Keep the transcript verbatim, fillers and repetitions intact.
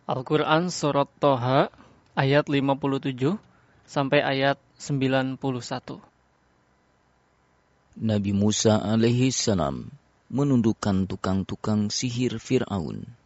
Al-Quran Surat Toha ayat lima puluh tujuh sampai ayat sembilan puluh satu. Nabi Musa alaihi salam menundukkan tukang-tukang sihir Fir'aun.